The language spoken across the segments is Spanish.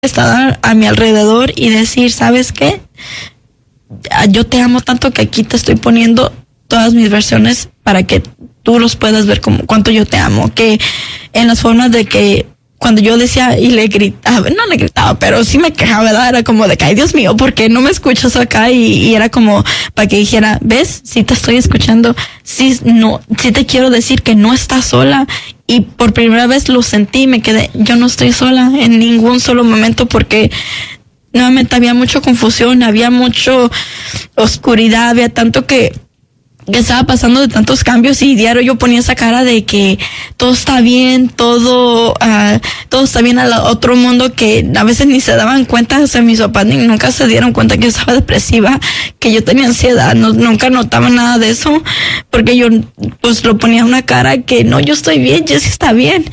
estar a mi alrededor y decir, ¿sabes qué? Yo te amo tanto que aquí te estoy poniendo todas mis versiones para que tú los puedas ver como cuánto yo te amo, que en las formas de que cuando yo decía y le gritaba, no le gritaba, pero sí me quejaba, ¿verdad? Era como de que, ay, Dios mío, ¿por qué no me escuchas acá? Y era como para que dijera, ¿ves? Sí te estoy escuchando, sí te quiero decir que no estás sola. Y por primera vez lo sentí, me quedé, yo no estoy sola en ningún solo momento, porque nuevamente había mucha confusión, había mucha oscuridad, había tanto que estaba pasando de tantos cambios, y diario yo ponía esa cara de que todo está bien, todo está bien al otro mundo, que a veces ni se daban cuenta, o sea, mis papás nunca se dieron cuenta que yo estaba depresiva, que yo tenía ansiedad, nunca notaban nada de eso, porque yo pues lo ponía una cara que no, yo estoy bien, Jessy está bien.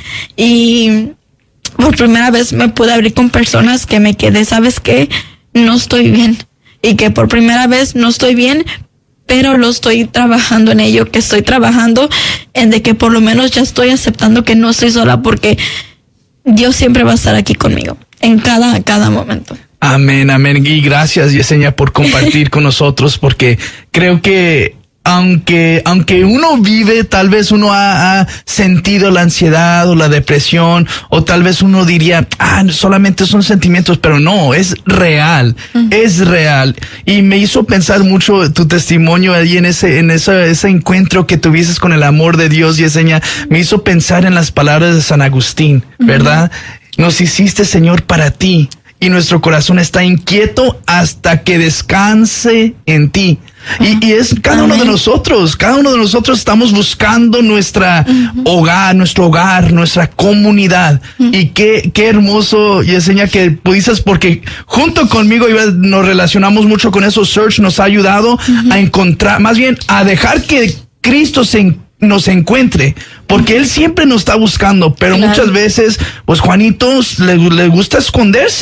Y por primera vez me pude abrir con personas que me quedé, ¿sabes qué? No estoy bien, y que por primera vez no estoy bien, pero lo estoy trabajando en ello, que estoy trabajando en de que por lo menos ya estoy aceptando que no estoy sola, porque Dios siempre va a estar aquí conmigo en cada momento. Amén, amén. Y gracias, Yesenia, por compartir con nosotros, porque creo que aunque uno vive, tal vez uno ha sentido la ansiedad o la depresión, o tal vez uno diría, solamente son sentimientos, pero no, es real, es real. Y me hizo pensar mucho tu testimonio ahí en ese encuentro que tuviste con el amor de Dios, Yesenia. Me hizo pensar en las palabras de San Agustín, ¿verdad? Nos hiciste, Señor, para ti, y nuestro corazón está inquieto hasta que descanse en ti. Y es cada uno de nosotros estamos buscando nuestro hogar, nuestra comunidad. Y qué hermoso, Yesenia, que pudiste, porque junto conmigo nos relacionamos mucho con eso. Search nos ha ayudado a encontrar, más bien a dejar que Cristo nos encuentre, porque Él siempre nos está buscando, pero muchas veces, pues Juanito le gusta esconderse,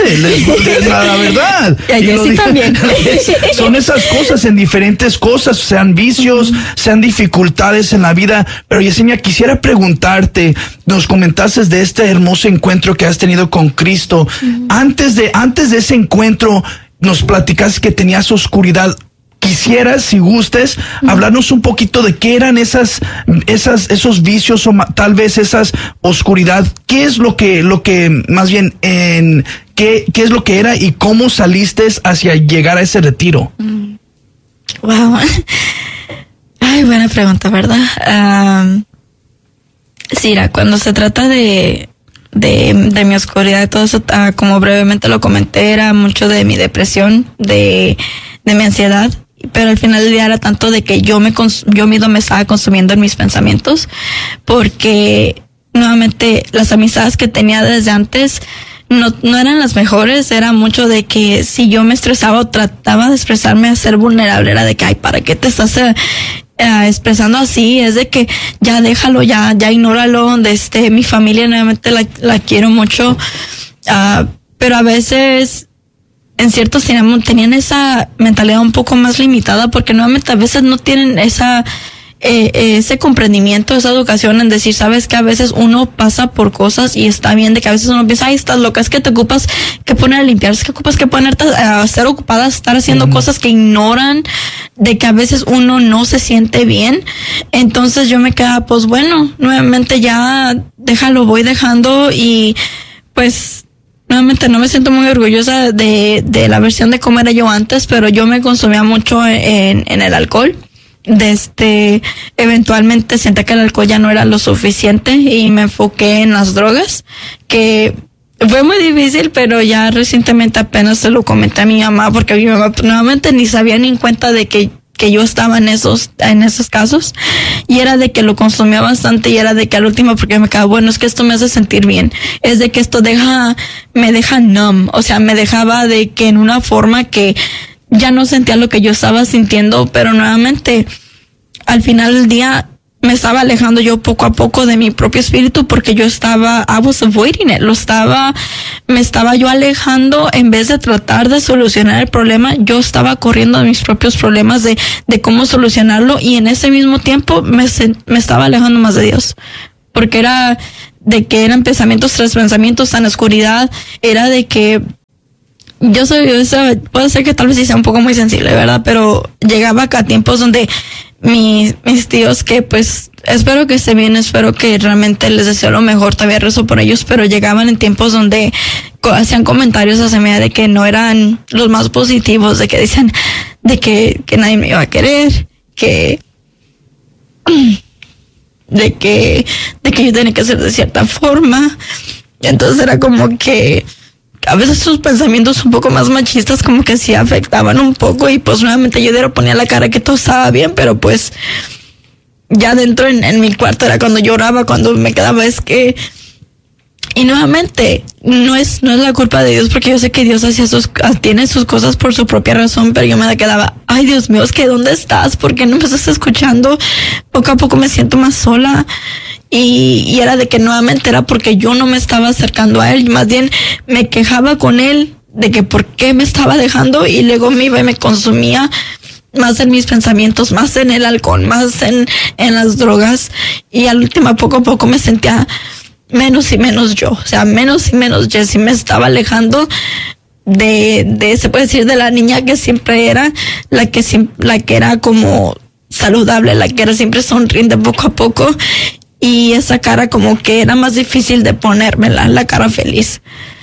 la verdad. Y también. Son esas cosas en diferentes cosas, sean vicios, sean dificultades en la vida. Pero Yesenia, quisiera preguntarte, nos comentaste de este hermoso encuentro que has tenido con Cristo. Antes de ese encuentro, nos platicaste que tenías oscuridad. Quisieras, si gustes, hablarnos un poquito de qué eran esos vicios, o tal vez esas oscuridad. ¿Qué es lo que más bien, qué es lo que era y cómo saliste hacia llegar a ese retiro? Wow. Ay, buena pregunta, ¿verdad? Sí, cuando se trata de mi oscuridad y todo eso, como brevemente lo comenté, era mucho de mi depresión, de mi ansiedad. Pero al final del día era tanto de que yo mismo me estaba consumiendo en mis pensamientos, porque nuevamente las amistades que tenía desde antes no eran las mejores. Era mucho de que si yo me estresaba o trataba de expresarme a ser vulnerable, era de que, ay, ¿para qué te estás expresando así? Es de que ya déjalo, ya ignóralo. Mi familia nuevamente la quiero mucho, pero a veces en ciertos tenían esa mentalidad un poco más limitada, porque nuevamente a veces no tienen ese comprendimiento, esa educación en decir, sabes que a veces uno pasa por cosas y está bien, de que a veces uno piensa, ay, estás loca, es que te ocupas que poner a limpiar, es que ocupas que ponerte a ser ocupada, estar haciendo cosas que ignoran, de que a veces uno no se siente bien. Entonces yo me quedaba, pues bueno, nuevamente ya déjalo, voy dejando. Y pues nuevamente no me siento muy orgullosa de la versión de cómo era yo antes, pero yo me consumía mucho en el alcohol. Eventualmente sentí que el alcohol ya no era lo suficiente y me enfoqué en las drogas, que fue muy difícil, pero ya recientemente apenas se lo comenté a mi mamá, porque mi mamá nuevamente ni sabía ni en cuenta de que yo estaba en esos casos, y era de que lo consumía bastante, y era de que al último, porque me quedaba, bueno, es que esto me hace sentir bien, es de que esto me deja numb, o sea, me dejaba de que en una forma que ya no sentía lo que yo estaba sintiendo, pero nuevamente al final del día me estaba alejando yo poco a poco de mi propio espíritu, porque I was avoiding it, me estaba yo alejando. En vez de tratar de solucionar el problema, yo estaba corriendo de mis propios problemas, de cómo solucionarlo, y en ese mismo tiempo me estaba alejando más de Dios, porque era que eran pensamientos tras pensamientos, tan oscuridad, era de que puede ser que tal vez sí sea un poco muy sensible, ¿verdad? Pero llegaba acá a tiempos donde mis tíos, que pues espero que esté bien, espero que realmente les deseo lo mejor, todavía rezo por ellos, pero llegaban en tiempos donde hacían comentarios hacia mí de que no eran los más positivos, de que decían de que nadie me iba a querer, de que yo tenía que ser de cierta forma. Entonces era como que a veces sus pensamientos un poco más machistas como que sí afectaban un poco, y pues nuevamente yo ponía la cara que todo estaba bien, pero pues ya dentro en mi cuarto era cuando lloraba, cuando me quedaba, y nuevamente no es la culpa de Dios, porque yo sé que Dios tiene sus cosas por su propia razón, pero yo me quedaba, ay Dios mío, es que ¿dónde estás? ¿Por qué no me estás escuchando? Poco a poco me siento más sola. Y era de que nuevamente era porque yo no me estaba acercando a él, más bien me quejaba con él de que por qué me estaba dejando, y luego me iba y me consumía más en mis pensamientos, más en el alcohol, más en las drogas, y al último poco a poco me sentía menos y menos yo, o sea, menos y menos Jessie. Me estaba alejando de se puede decir, de la niña que siempre era, la que era como saludable, la que era siempre sonriente poco a poco. Y esa cara como que era más difícil de ponérmela, la cara feliz.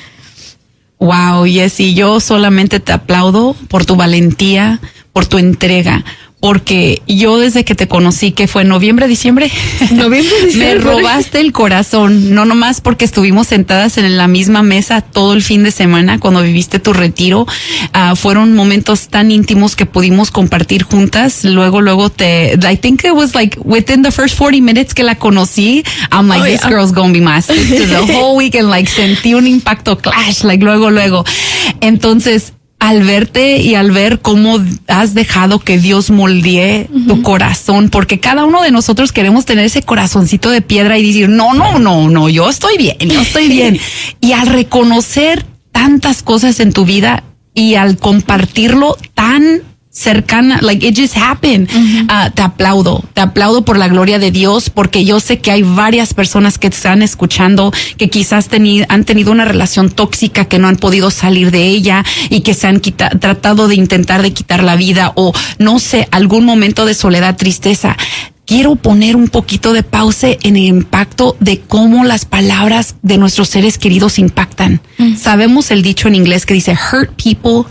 Wow, Jessie, yo solamente te aplaudo por tu valentía, por tu entrega, porque yo desde que te conocí, que fue noviembre, diciembre, me robaste el corazón, no nomás porque estuvimos sentadas en la misma mesa todo el fin de semana cuando viviste tu retiro. Fueron momentos tan íntimos que pudimos compartir juntas. Luego I think it was like within the first 40 minutes que la conocí, I'm like, this girl's gonna be my sister. The whole weekend, like, sentí un impacto clash, like, luego. Entonces, al verte y al ver cómo has dejado que Dios moldee tu corazón, porque cada uno de nosotros queremos tener ese corazoncito de piedra y decir, no, yo estoy bien. Y al reconocer tantas cosas en tu vida y al compartirlo tan cercana, like it just happened. Te aplaudo por la gloria de Dios, porque yo sé que hay varias personas que te están escuchando que quizás han tenido una relación tóxica, que no han podido salir de ella y que se han tratado de intentar de quitar la vida, o no sé, algún momento de soledad, tristeza. Quiero poner un poquito de pausa en el impacto de cómo las palabras de nuestros seres queridos impactan. Sabemos el dicho en inglés que dice hurt people.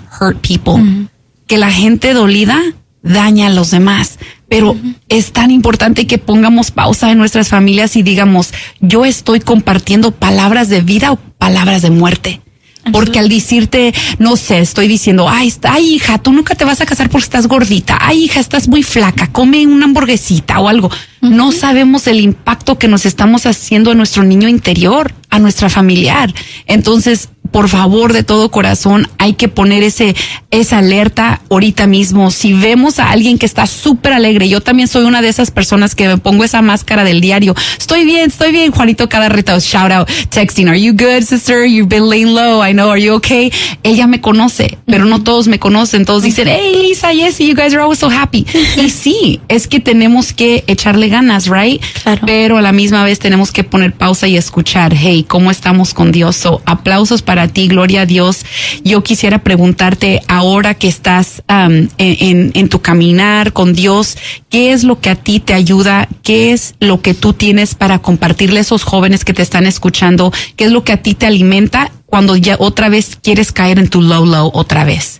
Que la gente dolida daña a los demás, pero es tan importante que pongamos pausa en nuestras familias y digamos, yo estoy compartiendo palabras de vida o palabras de muerte. Porque al decirte, no sé, estoy diciendo, ay, hija, tú nunca te vas a casar porque estás gordita. Ay, hija, estás muy flaca, come una hamburguesita o algo. No sabemos el impacto que nos estamos haciendo a nuestro niño interior, a nuestra familiar. Entonces, por favor, de todo corazón, hay que poner esa alerta ahorita mismo. Si vemos a alguien que está súper alegre, yo también soy una de esas personas que me pongo esa máscara del diario. Estoy bien, Juanito cada rato, shout out, texting, are you good, sister? You've been laying low, I know, are you okay? Ella me conoce, pero no todos me conocen. Todos dicen, hey, Lisa, Jessie, you guys are always so happy. Y sí, es que tenemos que echarle ganas, right? Claro. Pero a la misma vez tenemos que poner pausa y escuchar, hey, ¿cómo estamos con Dios? So, aplausos para ti, gloria a Dios. Yo quisiera preguntarte, ahora que estás en tu caminar con Dios, ¿qué es lo que a ti te ayuda? ¿Qué es lo que tú tienes para compartirle a esos jóvenes que te están escuchando? ¿Qué es lo que a ti te alimenta cuando ya otra vez quieres caer en tu low otra vez?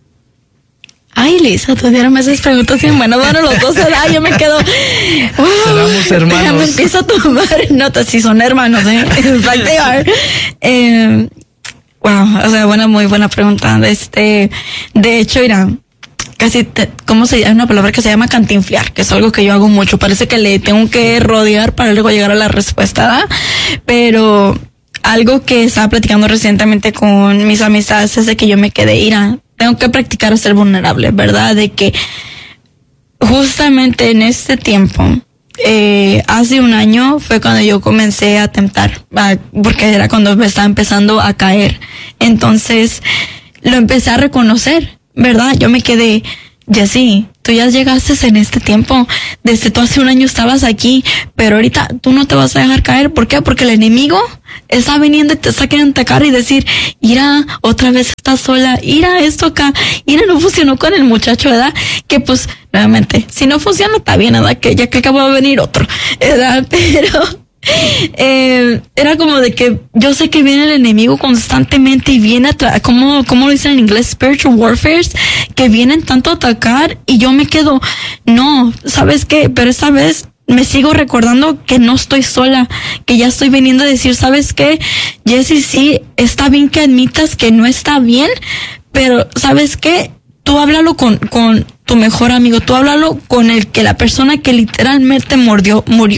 Ay, Lisa, tú dieron esas preguntas bien buenas. Bueno, los dos, ¿verdad? Yo me quedo, wow. Seramos hermanos. Ya me empiezo a tomar notas, si son hermanos, In fact, they are. Wow, o sea, muy buena pregunta. De hecho, mira, ¿cómo se llama? Hay una palabra que se llama cantinflear, que es algo que yo hago mucho. Parece que le tengo que rodear para luego llegar a la respuesta, ¿verdad? Pero algo que estaba platicando recientemente con mis amistades es de que yo me quedé, tengo que practicar a ser vulnerable, ¿verdad? De que justamente en este tiempo, hace un año fue cuando yo comencé a tentar, porque era cuando me estaba empezando a caer. Entonces lo empecé a reconocer, ¿verdad? Yo me quedé, Jessie, tú ya llegaste en este tiempo, desde tú hace un año estabas aquí, pero ahorita tú no te vas a dejar caer. ¿Por qué? Porque el enemigo está viniendo y te está queriendo atacar y decir, mira, otra vez estás sola, mira esto acá, mira, no funcionó con el muchacho, ¿verdad? Que pues, nuevamente, si no funciona está bien, ¿verdad? Que ya que acaba de venir otro, ¿verdad? Pero era como de que yo sé que viene el enemigo constantemente y viene como lo dicen en inglés, spiritual warfare, que vienen tanto a atacar y yo me quedo, no, ¿sabes qué? Pero esta vez me sigo recordando que no estoy sola, que ya estoy viniendo a decir, ¿sabes qué? Jessie, sí, está bien que admitas que no está bien, pero ¿sabes qué? Tú háblalo con tu mejor amigo, tú háblalo con la persona que literalmente murió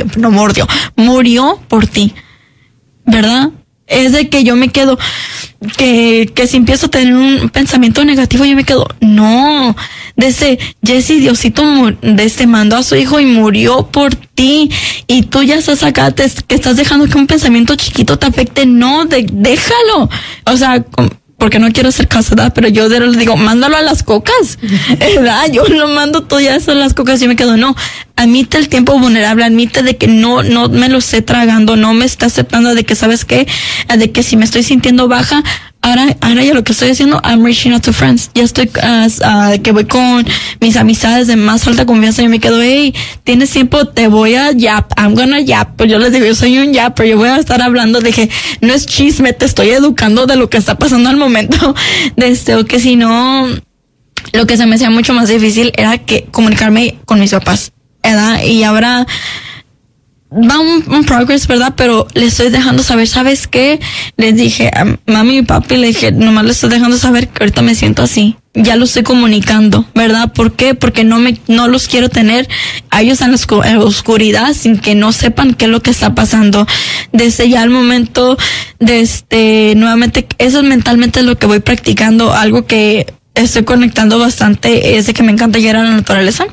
por ti, ¿verdad? Es de que yo me quedo, que si empiezo a tener un pensamiento negativo, yo me quedo, no, Jessie, Diosito mandó a su hijo y murió por ti, y tú ya estás acá, que estás dejando que un pensamiento chiquito te afecte, no, déjalo, o sea, porque no quiero ser casada, pero yo le digo, mándalo a las cocas, ¿verdad? Yo lo mando todo ya eso a las cocas y me quedo, no, admite el tiempo vulnerable, admite de que no me lo estoy tragando, no me está aceptando de que, ¿sabes qué? De que si me estoy sintiendo baja, ahora ya lo que estoy haciendo, I'm reaching out to friends. Ya estoy, que voy con mis amistades de más alta confianza y me quedo, hey, ¿tienes tiempo? Te voy a yap, I'm gonna yap. Pues yo les digo, yo soy un yap, pero yo voy a estar hablando de que no es chisme, te estoy educando de lo que está pasando al momento. O que si no, lo que se me hacía mucho más difícil era que comunicarme con mis papás, ¿verdad? Y ahora va un progress, ¿verdad? Pero le estoy dejando saber, ¿sabes qué? Les dije a mami y papi, le dije, nomás le estoy dejando saber que ahorita me siento así. Ya lo estoy comunicando, ¿verdad? ¿Por qué? Porque no los quiero tener a ellos en la oscuridad sin que no sepan qué es lo que está pasando. Desde ya el momento, nuevamente, eso mentalmente es lo que voy practicando. Algo que estoy conectando bastante es de que me encanta llegar a la naturaleza.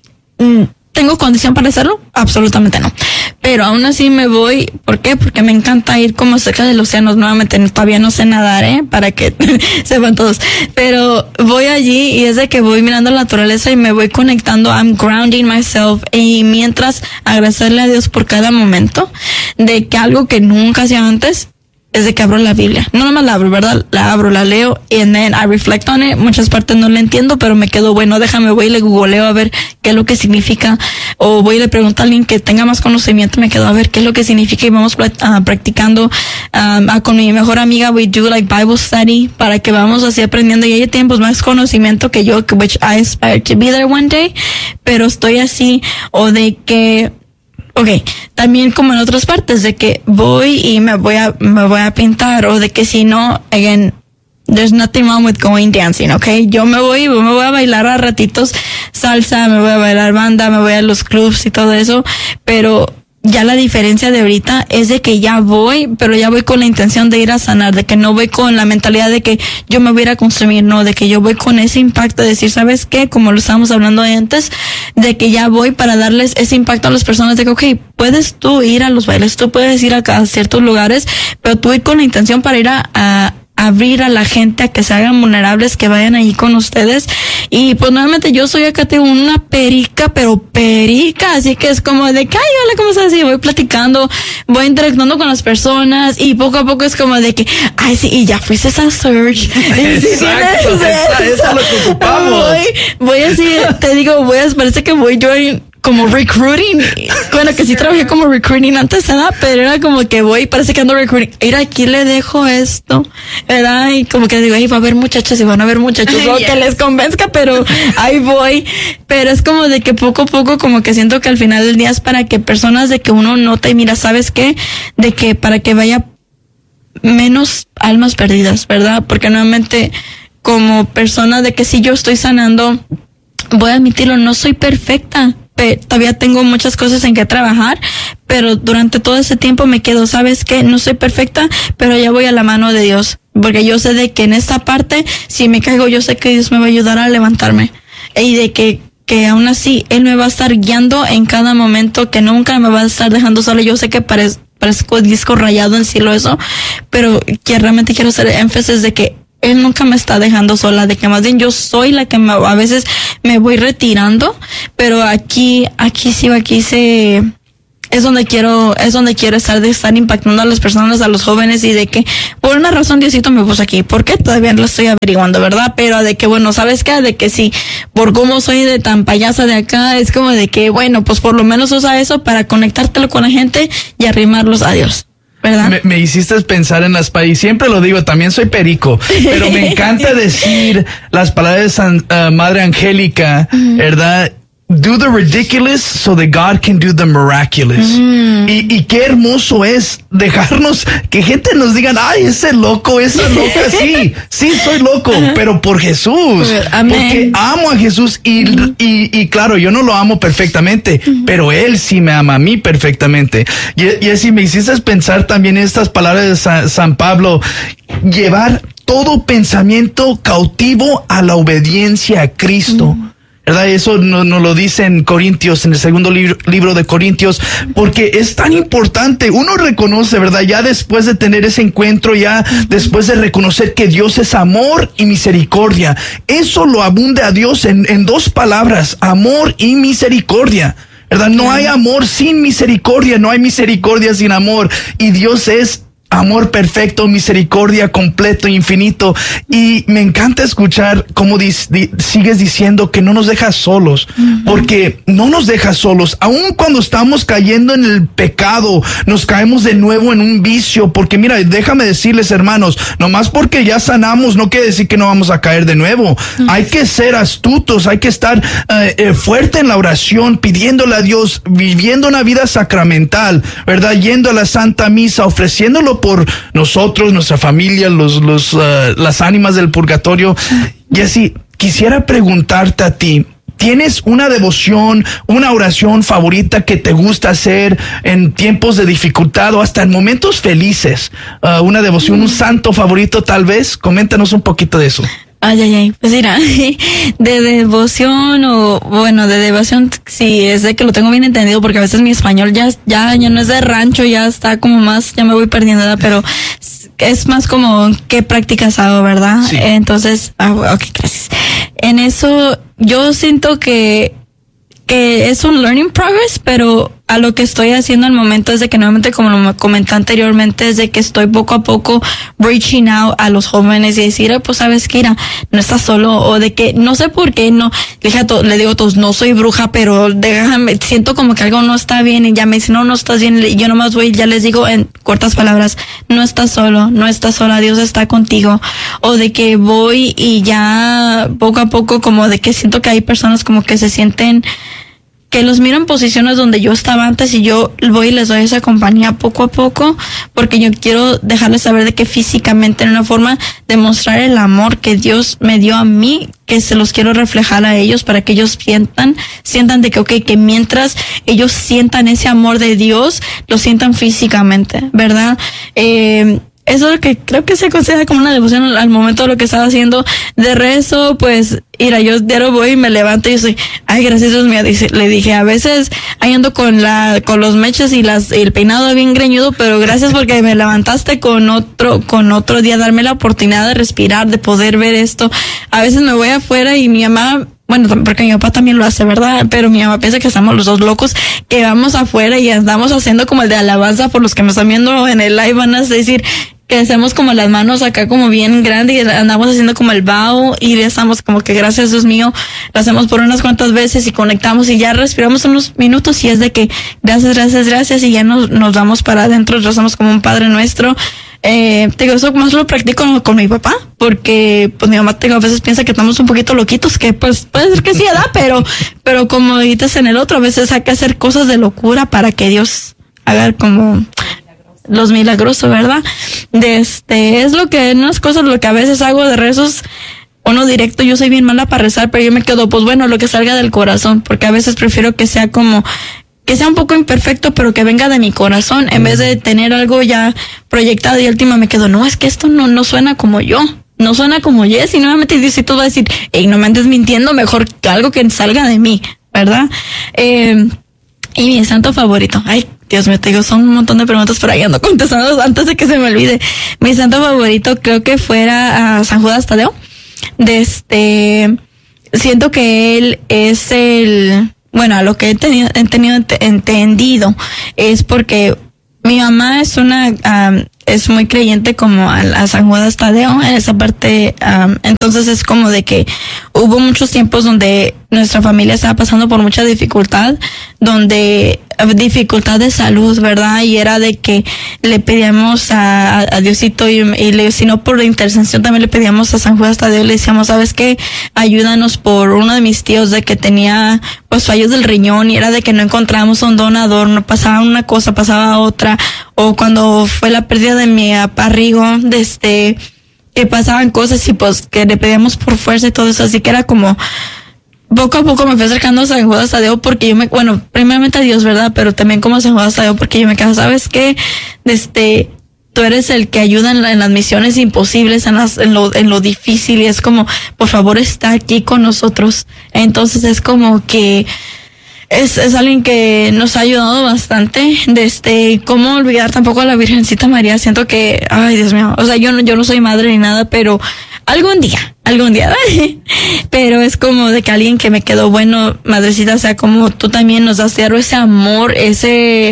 ¿Tengo condición para hacerlo? Absolutamente no. Pero aún así me voy. ¿Por qué? Porque me encanta ir como cerca del océano. Nuevamente, todavía no sé nadar, para que sepan todos. Pero voy allí y es de que voy mirando la naturaleza y me voy conectando. I'm grounding myself. Y mientras agradecerle a Dios por cada momento de que algo que nunca hacía antes, es de que abro la Biblia. No nomás la abro, ¿verdad? La abro, la leo, and then I reflect on it. Muchas partes no la entiendo, pero me quedo, bueno, voy y le googleo a ver qué es lo que significa. O voy y le pregunto a alguien que tenga más conocimiento, me quedo a ver qué es lo que significa y vamos practicando. Con mi mejor amiga, we do like Bible study, para que vamos así aprendiendo, y ella tiene pues más conocimiento que yo, which I aspire to be there one day, pero estoy así, o de que, okay, también como en otras partes, de que voy y me voy a pintar, o de que si no, again, there's nothing wrong with going dancing, okay? Yo me voy a bailar a ratitos salsa, me voy a bailar banda, me voy a los clubs y todo eso, pero ya la diferencia de ahorita es de que ya voy, pero ya voy con la intención de ir a sanar, de que no voy con la mentalidad de que yo me voy a ir a consumir, no, de que yo voy con ese impacto de decir, ¿sabes qué? Como lo estábamos hablando antes, de que ya voy para darles ese impacto a las personas de que, okay, puedes tú ir a los bailes, tú puedes ir a ciertos lugares, pero tú ir con la intención para ir a abrir a la gente a que se hagan vulnerables, que vayan ahí con ustedes. Y pues nuevamente yo soy acá, tengo una perica, así que es como de que, ay, hola, ¿cómo estás? Y voy platicando, voy interactuando con las personas, y poco a poco es como de que, ay, sí, y ya fuiste a search. Exacto, eso es lo que ocupamos. Voy así, te digo, parece que voy yo como recruiting. Bueno, que sí trabajé como recruiting antes, ¿verdad? Pero era como que parece que ando recruiting. Mira, aquí le dejo esto, ¿verdad? Y como que digo, ahí va a haber muchachos y van a haber muchachos, o que les convenzca, pero ahí voy. Pero es como de que poco a poco, como que siento que al final del día es para que personas de que uno nota y mira, ¿sabes qué? De que para que vaya menos almas perdidas, ¿verdad? Porque nuevamente, como persona de que si yo estoy sanando, voy a admitirlo, no soy perfecta. Todavía tengo muchas cosas en que trabajar, pero durante todo ese tiempo me quedo, ¿sabes qué? No soy perfecta, pero ya voy a la mano de Dios, porque yo sé de que en esta parte, si me caigo, yo sé que Dios me va a ayudar a levantarme, y de que aún así Él me va a estar guiando en cada momento, que nunca me va a estar dejando sola. Yo sé que parezco disco rayado en sí eso, pero que realmente quiero hacer énfasis de que Él nunca me está dejando sola, de que más bien yo soy la que a veces me voy retirando, pero aquí es donde quiero estar, de estar impactando a las personas, a los jóvenes, y de que por una razón Diosito me puso aquí. ¿Por qué? Todavía lo estoy averiguando, ¿verdad? Pero de que, bueno, ¿sabes qué? De que sí, por cómo soy de tan payasa de acá, es como de que, bueno, pues por lo menos usa eso para conectártelo con la gente y arrimarlos a Dios, ¿verdad? Me hiciste pensar en las palabras, y siempre lo digo, también soy perico, pero me encanta decir las palabras de Madre Angélica, ¿verdad? Do the ridiculous so that God can do the miraculous. Y qué hermoso es dejarnos que gente nos digan, ay, ese loco, esa loca, sí, soy loco, pero por Jesús. Amén. Porque amo a Jesús y claro, yo no lo amo perfectamente, pero Él sí me ama a mí perfectamente. Y así me hiciste pensar también estas palabras de San Pablo, llevar todo pensamiento cautivo a la obediencia a Cristo. ¿Verdad? Eso nos lo dice en Corintios, en el segundo libro de Corintios, porque es tan importante. Uno reconoce, ¿verdad? Ya después de tener ese encuentro, ya después de reconocer que Dios es amor y misericordia, eso lo abunde a Dios en dos palabras: amor y misericordia, ¿verdad? No hay amor sin misericordia, no hay misericordia sin amor, y Dios es amor perfecto, misericordia completo, infinito. Y me encanta escuchar cómo sigues diciendo que no nos dejas solos, porque no nos dejas solos. Aun cuando estamos cayendo en el pecado, nos caemos de nuevo en un vicio, porque mira, déjame decirles, hermanos, nomás porque ya sanamos no quiere decir que no vamos a caer de nuevo. Hay que ser astutos, hay que estar fuerte en la oración, pidiéndole a Dios, viviendo una vida sacramental, ¿verdad? Yendo a la Santa Misa, ofreciéndolo por nosotros, nuestra familia, las ánimas del purgatorio. Y así, quisiera preguntarte a ti, ¿tienes una devoción, una oración favorita que te gusta hacer en tiempos de dificultad o hasta en momentos felices? Una devoción, un santo favorito tal vez. Coméntanos un poquito de eso. Ay. Pues mira, de devoción de devoción, sí, es de que lo tengo bien entendido, porque a veces mi español ya no es de rancho, ya está como más, ya me voy perdiendo, ¿verdad? Pero es más como qué prácticas hago, ¿verdad? Sí. Entonces, ok, gracias. En eso, yo siento que es un learning progress, pero a lo que estoy haciendo al momento es de que, nuevamente, como lo comenté anteriormente, es de que estoy poco a poco reaching out a los jóvenes y decir, pues sabes que no estás solo, o de que no sé por qué no, le digo a todos, no soy bruja, pero siento como que algo no está bien, y ya me dicen, no estás bien, y yo nomás voy, ya les digo en cortas palabras, no estás solo, no estás sola, Dios está contigo. O de que voy y ya poco a poco, como de que siento que hay personas como que se sienten, que los miro en posiciones donde yo estaba antes, y yo voy y les doy esa compañía poco a poco, porque yo quiero dejarles saber de que físicamente, en una forma de mostrar el amor que Dios me dio a mí, que se los quiero reflejar a ellos, para que ellos sientan de que, que mientras ellos sientan ese amor de Dios, lo sientan físicamente, ¿verdad? Eso es lo que creo que se considera como una devoción al momento de lo que estaba haciendo de rezo. Pues, mira, yo diario voy y me levanto y soy, ay, gracias Dios mío, le dije, a veces ahí ando con los mechas y el peinado bien greñudo, pero gracias porque me levantaste con otro día, darme la oportunidad de respirar, de poder ver esto. A veces me voy afuera y mi mamá, bueno, porque mi papá también lo hace, ¿verdad? Pero mi mamá piensa que estamos los dos locos, que vamos afuera y andamos haciendo como el de alabanza. Por los que me están viendo en el live van a decir que hacemos como las manos acá como bien grande, y andamos haciendo como el bow, y estamos como que gracias Dios mío, lo hacemos por unas cuantas veces y conectamos y ya respiramos unos minutos, y es de que gracias, y ya nos vamos para adentro, rezamos como un Padre Nuestro. Te digo, eso más lo practico con mi papá, porque pues mi mamá a veces piensa que estamos un poquito loquitos, que pues puede ser que sí, ¿verdad? Pero como dices en el otro, a veces hay que hacer cosas de locura para que Dios haga como los milagrosos, ¿verdad? Es lo que, unas cosas, lo que a veces hago de rezos, uno directo. Yo soy bien mala para rezar, pero yo me quedo, pues bueno, lo que salga del corazón, porque a veces prefiero que sea un poco imperfecto, pero que venga de mi corazón, en vez de tener algo ya proyectado, y última me quedo, no, es que esto no suena como yo. No suena como Jess, y nuevamente Diosito va a decir, hey, no me andes mintiendo, mejor que algo que salga de mí, ¿verdad? Y mi santo favorito, ay, Dios mío, te digo, son un montón de preguntas, pero ahí ando contestando antes de que se me olvide. Mi santo favorito creo que fuera a San Judas Tadeo. siento que él es bueno, a lo que he tenido entendido es porque mi mamá es muy creyente como a San Judas Tadeo en esa parte, entonces es como de que hubo muchos tiempos donde nuestra familia estaba pasando por mucha dificultad de salud, ¿verdad? Y era de que le pedíamos a Diosito y si no por la intercesión también le pedíamos a San Judas Tadeo, le decíamos, ¿sabes qué? Ayúdanos por uno de mis tíos de que tenía pues fallos del riñón y era de que no encontrábamos un donador, no pasaba una cosa, pasaba otra, o cuando fue la pérdida de mi papá Rigo, que pasaban cosas y pues que le pedíamos por fuerza y todo eso, así que era como poco a poco me fui acercando a San Judas Tadeo porque primeramente a Dios, ¿verdad? Pero también como a San Judas Tadeo porque yo me quedaba, ¿sabes qué? Tú eres el que ayuda en las misiones imposibles, en lo difícil, y es como, por favor, está aquí con nosotros. Entonces es como que es alguien que nos ha ayudado bastante. Cómo olvidar tampoco a la Virgencita María. Siento que, ay, Dios mío, o sea, yo no soy madre ni nada, pero algún día, pero es como de que alguien que me quedó, bueno, madrecita, o sea, como tú también nos das diario ese amor, ese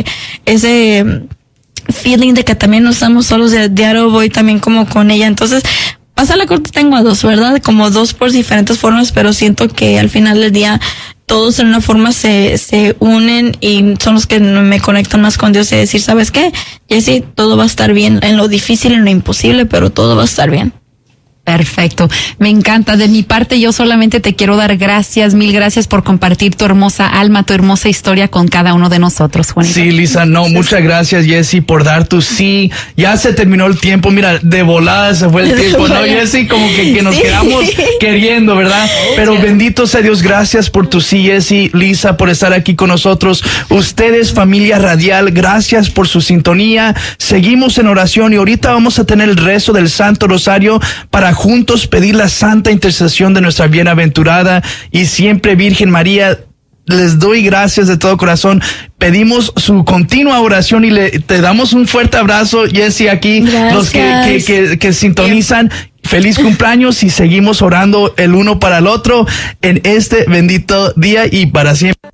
feeling de que también no estamos solos, de diario voy también como con ella. Entonces, pasa la corte, tengo a dos, ¿verdad? Como dos por diferentes formas, pero siento que al final del día todos en una forma se unen y son los que me conectan más con Dios y decir, ¿sabes qué? Jessy, todo va a estar bien, en lo difícil, en lo imposible, pero todo va a estar bien. Perfecto, me encanta. De mi parte, yo solamente te quiero dar gracias, mil gracias por compartir tu hermosa alma, tu hermosa historia con cada uno de nosotros, Juanita. Sí, Lisa, muchas gracias, Jessy, por dar tu sí. Ya se terminó el tiempo, mira, de volada se fue el tiempo, ¿no, Jessy? Como que nos quedamos queriendo, ¿verdad? Pero bendito sea Dios, gracias por tu sí, Jessy, Lisa, por estar aquí con nosotros. Ustedes, familia radial, gracias por su sintonía. Seguimos en oración y ahorita vamos a tener el rezo del Santo Rosario para juntos pedir la santa intercesión de nuestra bienaventurada y siempre Virgen María. Les doy gracias de todo corazón. Pedimos su continua oración y te damos un fuerte abrazo, Jessy, aquí. Gracias. Los que sintonizan. Feliz cumpleaños y seguimos orando el uno para el otro en este bendito día y para siempre.